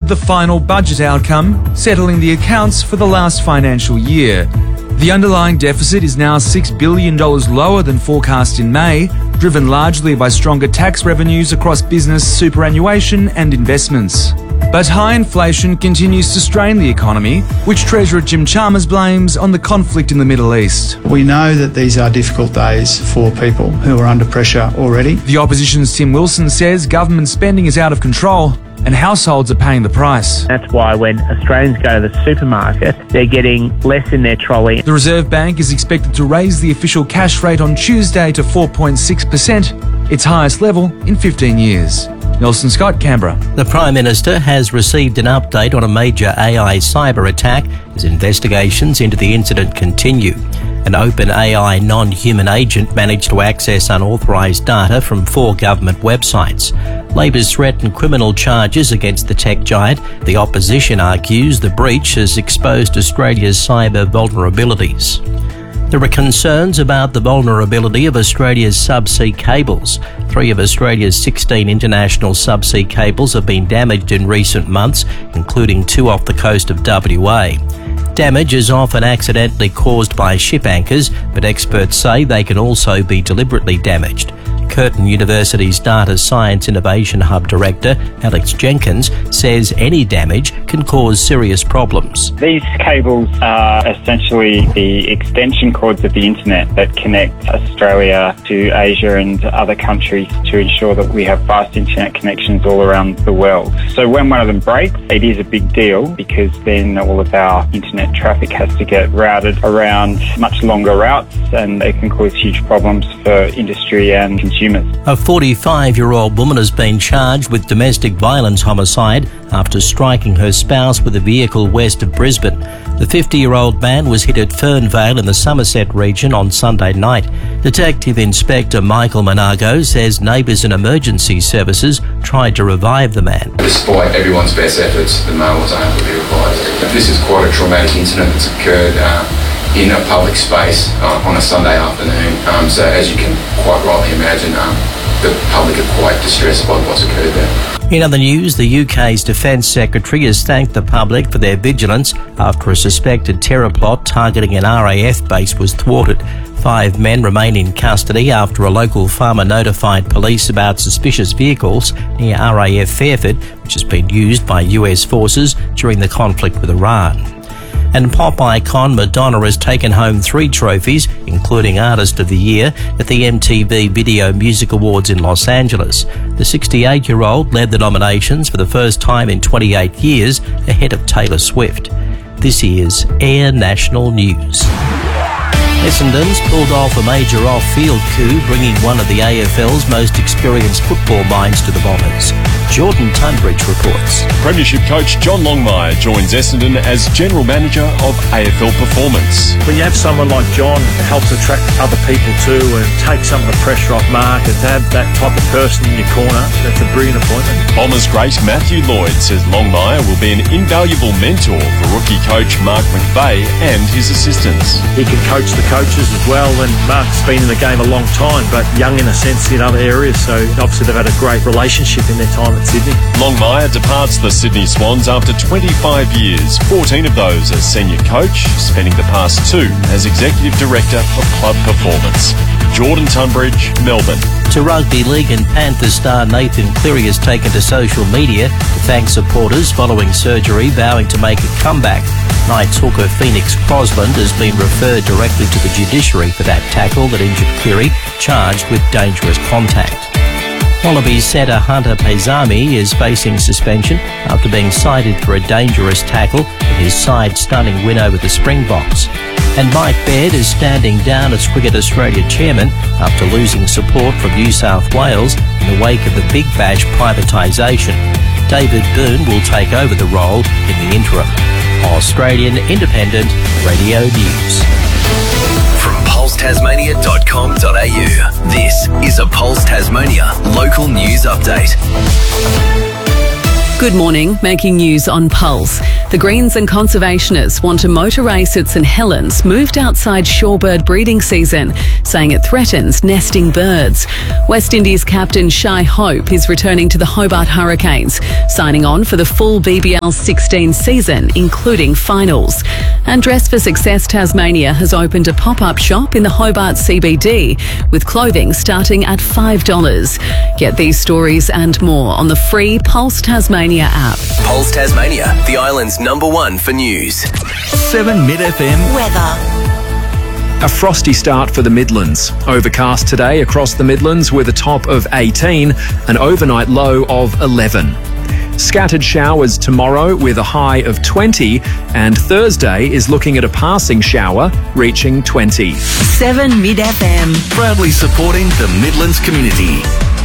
the final budget outcome, settling the accounts for the last financial year. The underlying deficit is now $6 billion lower than forecast in May, driven largely by stronger tax revenues across business, superannuation and investments. But high inflation continues to strain the economy, which Treasurer Jim Chalmers blames on the conflict in the Middle East. We know that these are difficult days for people who are under pressure already. The opposition's Tim Wilson says government spending is out of control and households are paying the price. That's why when Australians go to the supermarket, they're getting less in their trolley. The Reserve Bank is expected to raise the official cash rate on Tuesday to 4.6%, its highest level in 15 years. Nelson Scott, Canberra. The Prime Minister has received an update on a major AI cyber attack as investigations into the incident continue. An OpenAI non-human agent managed to access unauthorised data from 4 government websites. Labor's threatened criminal charges against the tech giant. The opposition argues the breach has exposed Australia's cyber vulnerabilities. There are concerns about the vulnerability of Australia's subsea cables. 3 of Australia's 16 international subsea cables have been damaged in recent months, including 2 off the coast of WA. Damage is often accidentally caused by ship anchors, but experts say they can also be deliberately damaged. Curtin University's Data Science Innovation Hub Director, Alex Jenkins, says any damage can cause serious problems. These cables are essentially the extension cords of the internet that connect Australia to Asia and other countries to ensure that we have fast internet connections all around the world. So when one of them breaks, it is a big deal because then all of our internet traffic has to get routed around much longer routes and it can cause huge problems for industry and consumers. A 45-year-old woman has been charged with domestic violence homicide after striking her spouse with a vehicle west of Brisbane. The 50-year-old man was hit at Fernvale in the Somerset region on Sunday night. Detective Inspector Michael Monago says neighbours and emergency services tried to revive the man. Despite everyone's best efforts, the man was unable to be revived. This is quite a traumatic incident that's occurred in a public space on a Sunday afternoon. So as you can quite rightly imagine, the public are quite distressed by what's occurred there. In other news, the UK's Defence Secretary has thanked the public for their vigilance after a suspected terror plot targeting an RAF base was thwarted. 5 men remain in custody after a local farmer notified police about suspicious vehicles near RAF Fairford, which has been used by US forces during the conflict with Iran. And pop icon Madonna has taken home 3 trophies, including Artist of the Year, at the MTV Video Music Awards in Los Angeles. The 68-year-old led the nominations for the first time in 28 years, ahead of Taylor Swift. This is Air National News. Essendon's pulled off a major off-field coup, bringing one of the AFL's most experienced football minds to the Bombers. Jordan Tunbridge reports. Premiership coach John Longmire joins Essendon as General Manager of AFL Performance. When you have someone like John, it helps attract other people too and take some of the pressure off Mark, and to have that type of person in your corner, that's a brilliant appointment. Bombers great Matthew Lloyd says Longmire will be an invaluable mentor for rookie coach Mark McVeigh and his assistants. He can coach the coaches as well, and Mark's been in the game a long time, but young in a sense in other areas, so obviously they've had a great relationship in their time at Sydney. Longmire departs the Sydney Swans after 25 years, 14 of those as senior coach, spending the past 2 as Executive Director of Club Performance. Jordan Tunbridge, Melbourne. To rugby league, and Panthers star Nathan Cleary has taken to social media to thank supporters following surgery, vowing to make a comeback. Knights hooker Phoenix Crosland has been referred directly to the judiciary for that tackle that injured Cleary, charged with dangerous contact. Wallabies setter Hunter Paisami is facing suspension after being cited for a dangerous tackle in his side-stunning win over the Springboks. And Mike Baird is standing down as Cricket Australia chairman after losing support from New South Wales in the wake of the Big Bash privatisation. David Byrne will take over the role in the interim. Australian Independent Radio News. From pulsetasmania.com.au, this is a Pulse Tasmania local news update. Good morning, making news on Pulse. The Greens and conservationists want a motor race at St Helens moved outside shorebird breeding season, saying it threatens nesting birds. West Indies captain Shai Hope is returning to the Hobart Hurricanes, signing on for the full BBL 16 season, including finals. And Dress for Success Tasmania has opened a pop-up shop in the Hobart CBD with clothing starting at $5. Get these stories and more on the free Pulse Tasmania app. Pulse Tasmania, the island's #1 for news. 7 Mid FM weather. A frosty start for the Midlands. Overcast today across the Midlands with a top of 18, an overnight low of 11. Scattered showers tomorrow with a high of 20, and Thursday is looking at a passing shower reaching 20. 7 Mid FM. proudly supporting the Midlands community.